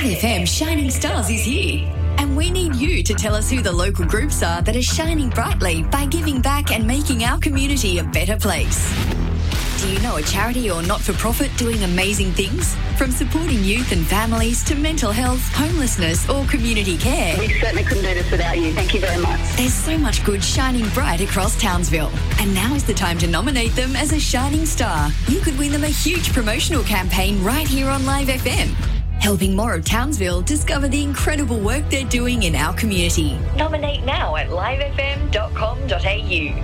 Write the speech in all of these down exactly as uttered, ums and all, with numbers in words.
Live F M Shining Stars is here. And we need you to tell us who the local groups are that are shining brightly by giving back and making our community a better place. Do you know a charity or not-for-profit doing amazing things? From supporting youth and families to mental health, homelessness or community care. We certainly couldn't do this without you. Thank you very much. There's so much good shining bright across Townsville. And now is the time to nominate them as a shining star. You could win them a huge promotional campaign right here on Live F M. Helping more of Townsville discover the incredible work they're doing in our community. Nominate now at live f m dot com dot a u.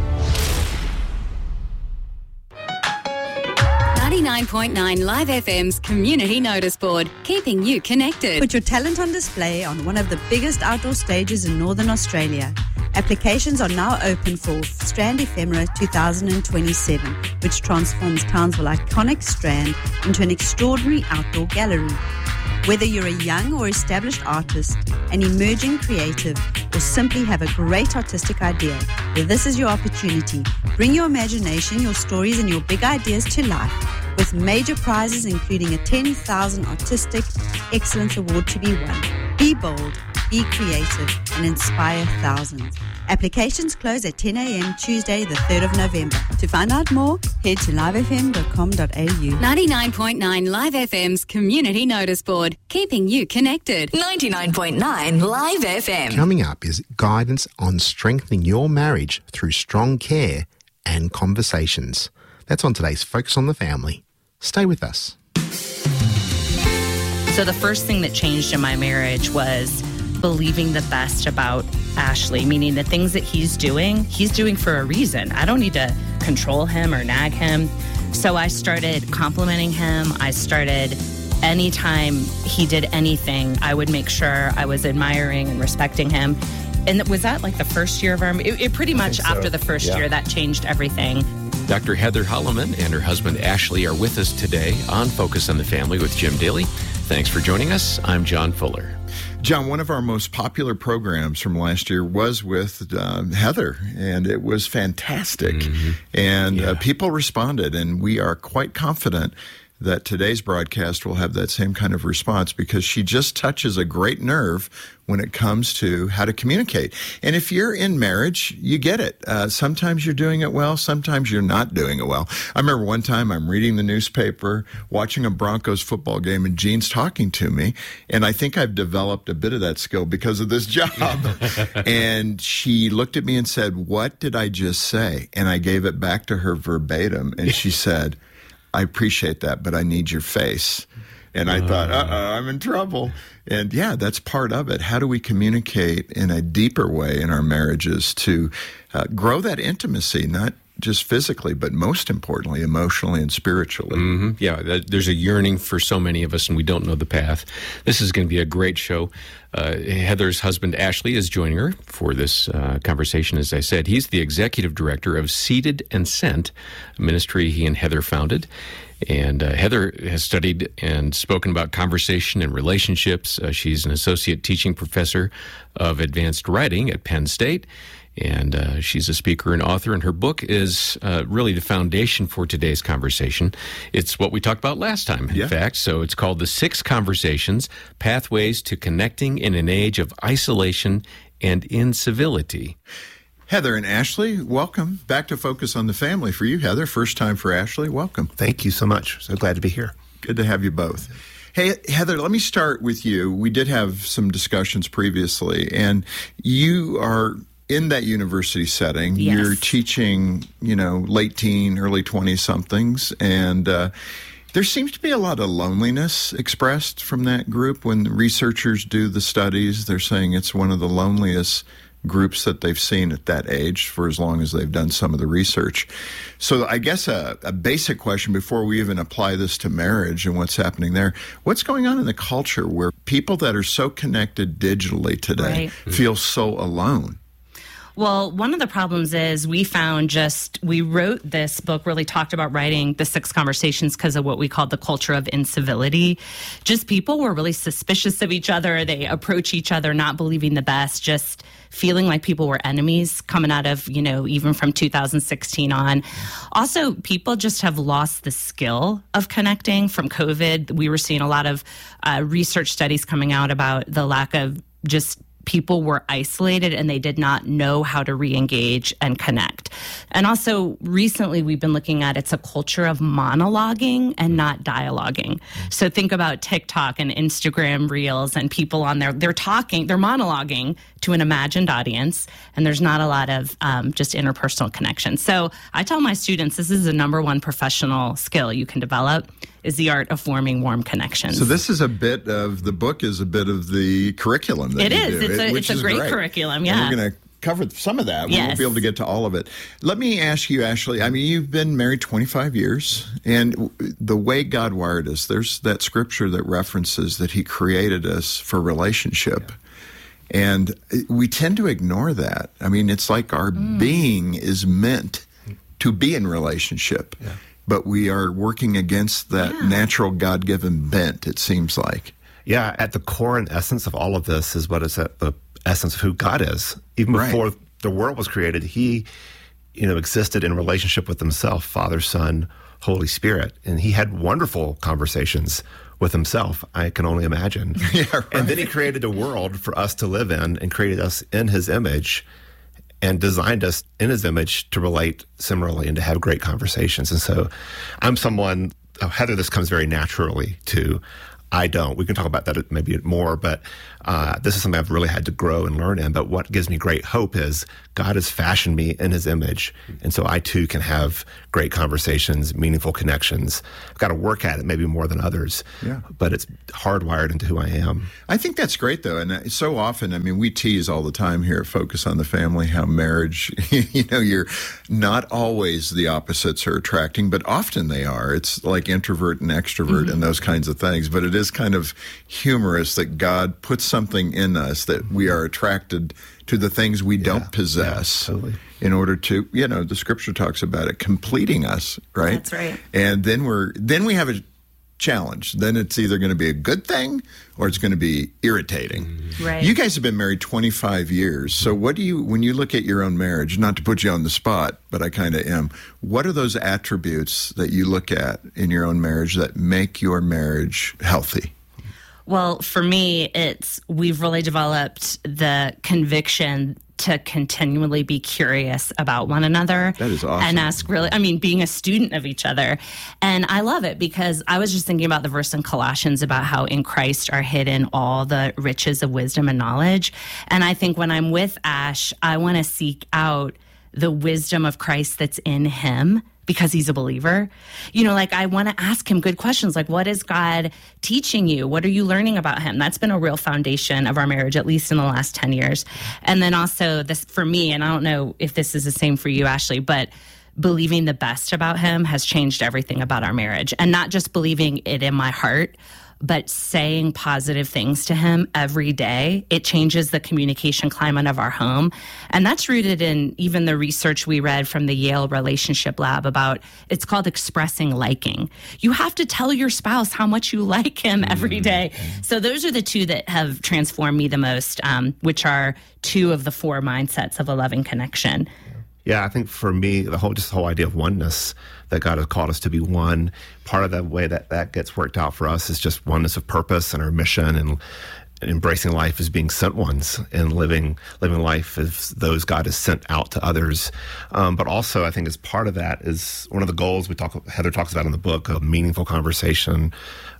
ninety-nine point nine Live F M's Community Notice Board, keeping you connected. Put your talent on display on one of the biggest outdoor stages in Northern Australia. Applications are now open for Strand Ephemera twenty twenty-seven, which transforms Townsville iconic Strand into an extraordinary outdoor gallery. Whether you're a young or established artist, an emerging creative, or simply have a great artistic idea, well, this is your opportunity. Bring your imagination, your stories, and your big ideas to life with major prizes including a ten thousand Artistic Excellence Award to be won. Be bold, be creative, and inspire thousands. Applications close at ten a.m. Tuesday, the third of November. To find out more, head to live f m dot com dot a u. ninety-nine point nine Live F M's Community Notice Board, keeping you connected. ninety-nine point nine Live F M. Coming up is guidance on strengthening your marriage through strong care and conversations. That's on today's Focus on the Family. Stay with us. So the first thing that changed in my marriage was believing the best about Ashley, meaning the things that he's doing, he's doing for a reason. I don't need to control him or nag him. So I started complimenting him. I started, anytime he did anything, I would make sure I was admiring and respecting him. And was that like the first year of our, it, it pretty much after so. the first yeah. year, that changed everything. Doctor Heather Holloman and her husband Ashley are with us today on Focus on the Family with Jim Daly. Thanks for joining us. I'm John Fuller. John, one of our most popular programs from last year was with uh, Heather, and it was fantastic. Mm-hmm. And yeah. uh, people responded, and we are quite confident that today's broadcast will have that same kind of response because she just touches a great nerve when it comes to how to communicate. And if you're in marriage, you get it. Uh, sometimes you're doing it well, sometimes you're not doing it well. I remember one time I'm reading the newspaper, watching a Broncos football game, and Jean's talking to me, and I think I've developed a bit of that skill because of this job. And she looked at me and said, "What did I just say?" And I gave it back to her verbatim, and she said, "I appreciate that, but I need your face." And I uh, thought, uh-oh, I'm in trouble. And yeah, that's part of it. How do we communicate in a deeper way in our marriages to uh, grow that intimacy, not just physically, but most importantly, emotionally and spiritually? Mm-hmm. Yeah, that, there's a yearning for so many of us, and we don't know the path. This is going to be a great show. Uh, Heather's husband, Ashley, is joining her for this uh, conversation, as I said. He's the executive director of Seated and Sent, a ministry he and Heather founded. And uh, Heather has studied and spoken about conversation and relationships. Uh, she's an associate teaching professor of advanced writing at Penn State. And uh, she's a speaker and author, and her book is uh, really the foundation for today's conversation. It's what we talked about last time, in yeah. fact. So it's called The Six Conversations, Pathways to Connecting in an Age of Isolation and Incivility. Heather and Ashley, welcome back to Focus on the Family. For you, Heather, first time for Ashley, welcome. Thank you so much. So glad to be here. Good to have you both. Hey, Heather, let me start with you. We did have some discussions previously, and you are in that university setting. Yes. You're teaching, you know, late teen, early twenty-somethings, and uh, there seems to be a lot of loneliness expressed from that group. When researchers do the studies, they're saying it's one of the loneliest groups that they've seen at that age for as long as they've done some of the research. So I guess a, a basic question before we even apply this to marriage and what's happening there, what's going on in the culture where people that are so connected digitally today right. feel so alone? Well, one of the problems is we found just, we wrote this book, really talked about writing the six conversations because of what we called the culture of incivility. Just people were really suspicious of each other. They approach each other not believing the best, just feeling like people were enemies coming out of, you know, even from two thousand sixteen on. Also, people just have lost the skill of connecting from COVID. We were seeing a lot of uh, research studies coming out about the lack of just people were isolated and they did not know how to re-engage and connect. And also recently we've been looking at it's a culture of monologuing and not dialoguing. So think about TikTok and Instagram Reels and people on there, they're talking, they're monologuing to an imagined audience, and there's not a lot of um, just interpersonal connection. So I tell my students this is the number one professional skill you can develop is the art of forming warm connections. So this is a bit of, the book is a bit of the curriculum that it you is. do. It's a, which it's a is great, great curriculum, yeah. And we're going to cover some of that. We yes. won't be able to get to all of it. Let me ask you, Ashley, I mean, you've been married twenty-five years, and the way God wired us, there's that scripture that references that he created us for relationship. And we tend to ignore that. I mean, it's like our mm. being is meant to be in relationship. Yeah. But we are working against that yeah. natural God-given bent, it seems like. Yeah, at the core and essence of all of this is what is at the essence of who God is. Even before right. the world was created, he, you know, existed in relationship with himself, Father, Son, Holy Spirit. And he had wonderful conversations with himself, I can only imagine. Yeah, right. And then he created a world for us to live in and created us in his image and designed us in his image to relate similarly and to have great conversations. And so I'm someone, oh, Heather, this comes very naturally to. I don't. We can talk about that maybe more, but uh, this is something I've really had to grow and learn in. But what gives me great hope is God has fashioned me in his image. And so I too can have great conversations, meaningful connections. I've got to work at it maybe more than others, yeah. but it's hardwired into who I am. I think that's great, though. And so often, I mean, we tease all the time here at Focus on the Family how marriage, you know, you're not always the opposites are attracting, but often they are. It's like introvert and extrovert mm-hmm. and those kinds of things. But it is kind of humorous that God puts something in us that we are attracted to the things we yeah, don't possess yeah, totally. in order to, you know, the scripture talks about it completing us, right? That's right. And then we're, then we have a challenge. Then it's either going to be a good thing or it's going to be irritating. Mm-hmm. Right. You guys have been married twenty-five years. So what do you, when you look at your own marriage, not to put you on the spot, but I kind of am, what are those attributes that you look at in your own marriage that make your marriage healthy? Well, for me, it's we've really developed the conviction to continually be curious about one another. That is awesome. And ask really, I mean, being a student of each other. And I love it because I was just thinking about the verse in Colossians about how in Christ are hidden all the riches of wisdom and knowledge. And I think when I'm with Ash, I want to seek out the wisdom of Christ that's in him, because he's a believer. You know, like I want to ask him good questions like, what is God teaching you? What are you learning about him? That's been a real foundation of our marriage, at least in the last ten years. And then also this for me, and I don't know if this is the same for you, Ashley, but believing the best about him has changed everything about our marriage. And not just believing it in my heart, but saying positive things to him every day. It changes the communication climate of our home. And that's rooted in even the research we read from the Yale Relationship Lab about, it's called expressing liking. You have to tell your spouse how much you like him every day. So those are the two that have transformed me the most, um, which are two of the four mindsets of a loving connection. Yeah, I think for me, the whole just the whole idea of oneness, that God has called us to be one. Part of the way that that gets worked out for us is just oneness of purpose and our mission and, and embracing life as being sent ones and living living life as those God has sent out to others. Um, but also, I think as part of that is one of the goals we talk. Heather talks about in the book, a meaningful conversation,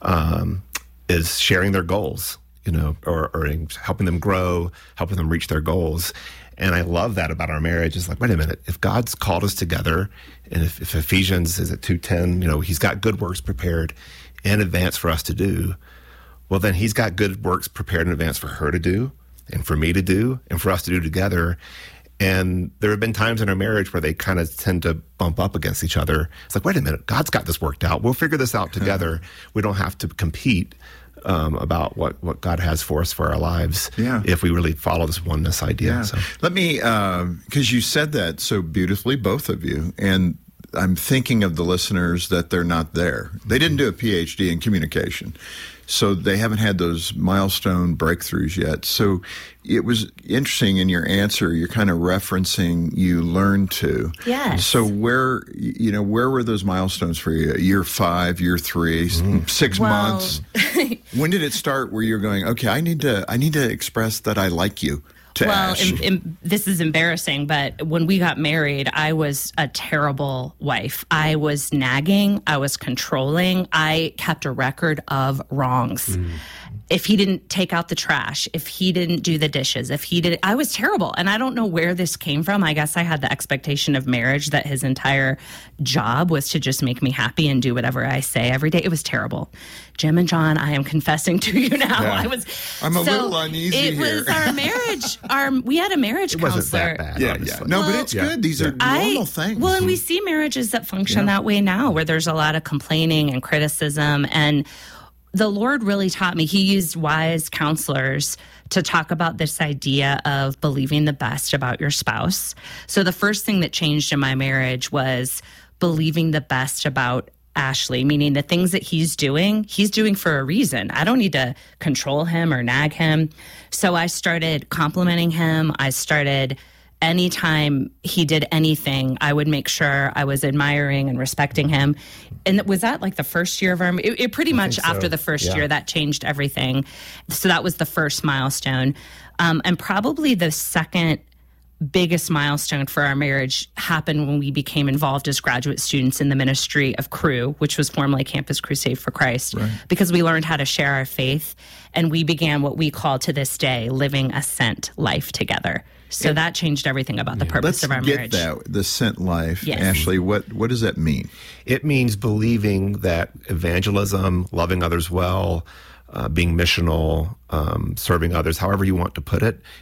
um, is sharing their goals. You know, or, or helping them grow, helping them reach their goals. And I love that about our marriage. It's like, wait a minute, if God's called us together, and if, if Ephesians is at two ten, you know, he's got good works prepared in advance for us to do, well, then he's got good works prepared in advance for her to do, and for me to do, and for us to do together. And there have been times in our marriage where they kind of tend to bump up against each other. It's like, wait a minute, God's got this worked out. We'll figure this out together. We don't have to compete. um, about what, what God has for us for our lives Yeah. if we really follow this oneness idea. Yeah. So. Let me, because you said that so beautifully, both of you, and I'm thinking of the listeners that they're not there. They didn't do a P H D in communication, so they haven't had those milestone breakthroughs yet. So it was interesting in your answer, you're kind of referencing you learned to. Yes. So where, you know, where were those milestones for you? Year five, year three, mm. six Well, months? When did it start where you're going, okay, I need to, I need to express that I like you? Well, Ash. em- em- this is embarrassing, but when we got married, I was a terrible wife. I was nagging. I was controlling. I kept a record of wrongs. Mm. If he didn't take out the trash, if he didn't do the dishes, if he did, I was terrible. And I don't know where this came from. I guess I had the expectation of marriage that his entire job was to just make me happy and do whatever I say every day. It was terrible. Jim and John, I am confessing to you now. Yeah. I was. I'm a so little uneasy it here. was our marriage. Our we had a marriage It counselor. wasn't that bad. Yeah, honestly. yeah. No, Well, but it's yeah. good. These are I- normal things. Well, and we see marriages that function Yeah. that way now, where there's a lot of complaining and criticism. And the Lord really taught me. He used wise counselors to talk about this idea of believing the best about your spouse. So the first thing that changed in my marriage was believing the best about Ashley, meaning the things that he's doing, he's doing for a reason. I don't need to control him or nag him. So I started complimenting him. I started, anytime he did anything, I would make sure I was admiring and respecting him. And was that like the first year of our, it, it pretty much think so. after the first Yeah. year, that changed everything. So that was the first milestone. Um, and probably the second biggest milestone for our marriage happened when we became involved as graduate students in the ministry of Cru, which was formerly Campus Crusade for Christ, right. because we learned how to share our faith, and we began what we call to this day living a sent life together. So that changed everything about the purpose Let's of our get marriage. that, the sent life. Yes. Ashley, what, what does that mean? It means believing that evangelism, loving others well, uh, being missional, um, serving others, however you want to put it,